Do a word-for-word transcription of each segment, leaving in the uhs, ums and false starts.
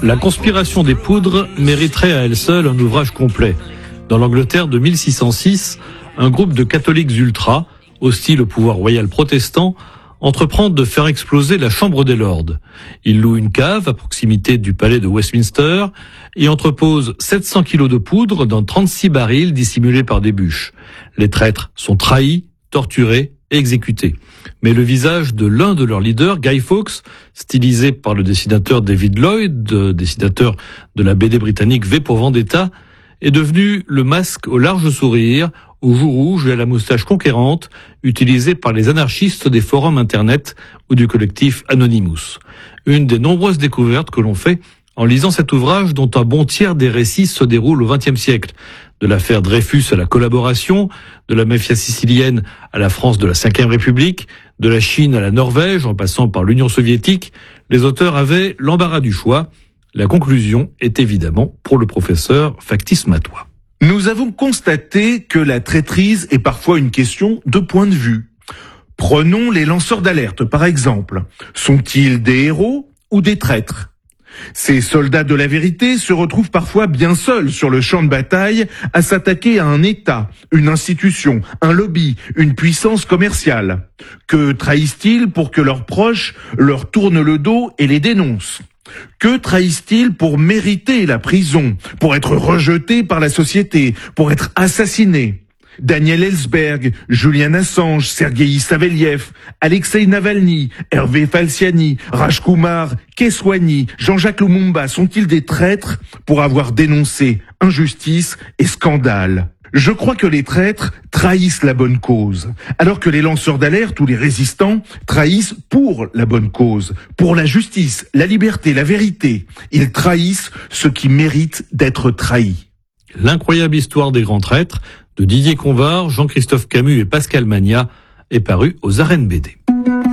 La conspiration des poudres mériterait à elle seule un ouvrage complet. Dans l'Angleterre de mille six cent six, un groupe de catholiques ultras, hostiles au pouvoir royal protestant, entreprend de faire exploser la Chambre des Lords. Ils louent une cave à proximité du palais de Westminster et entreposent sept cents kilos de poudre dans trente-six barils dissimulés par des bûches. Les traîtres sont trahis, torturés et exécutés. Mais le visage de l'un de leurs leaders, Guy Fawkes, stylisé par le dessinateur David Lloyd, dessinateur de la B D britannique V pour Vendetta, est devenu le masque au large sourire, aux joues rouges et à la moustache conquérante, utilisé par les anarchistes des forums internet ou du collectif Anonymous. Une des nombreuses découvertes que l'on fait en lisant cet ouvrage dont un bon tiers des récits se déroulent au vingtième siècle. De l'affaire Dreyfus à la collaboration, de la mafia sicilienne à la France de la cinquième République, de la Chine à la Norvège en passant par l'Union soviétique, les auteurs avaient l'embarras du choix. La conclusion est évidemment pour le professeur Factice Matois. Nous avons constaté que la traîtrise est parfois une question de point de vue. Prenons les lanceurs d'alerte, par exemple. Sont-ils des héros ou des traîtres ? Ces soldats de la vérité se retrouvent parfois bien seuls sur le champ de bataille à s'attaquer à un État, une institution, un lobby, une puissance commerciale. Que trahissent-ils pour que leurs proches leur tournent le dos et les dénoncent ? Que trahissent-ils pour mériter la prison, pour être rejetés par la société, pour être assassinés ? Daniel Ellsberg, Julian Assange, Sergueï Saveliev, Alexei Navalny, Hervé Falciani, Rajkumar, Keswani, Jean-Jacques Lumumba sont-ils des traîtres pour avoir dénoncé injustice et scandale ? Je crois que les traîtres trahissent la bonne cause, alors que les lanceurs d'alerte ou les résistants trahissent pour la bonne cause, pour la justice, la liberté, la vérité. Ils trahissent ce qui mérite d'être trahi. L'incroyable histoire des grands traîtres de Didier Convard, Jean-Christophe Camus et Pascal Magnat est paru aux Arènes B D.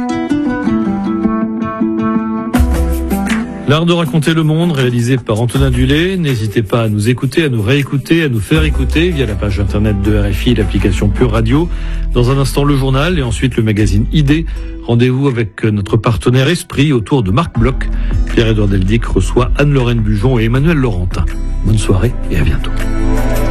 L'art de raconter le monde, réalisé par Antonin Dulé. N'hésitez pas à nous écouter, à nous réécouter, à nous faire écouter via la page internet de R F I et l'application Pure Radio. Dans un instant, le journal et ensuite le magazine Idées. Rendez-vous avec notre partenaire Esprit autour de Marc Bloch. Pierre-Édouard Deldic reçoit Anne-Lorraine Bujon et Emmanuel Laurentin. Bonne soirée et à bientôt.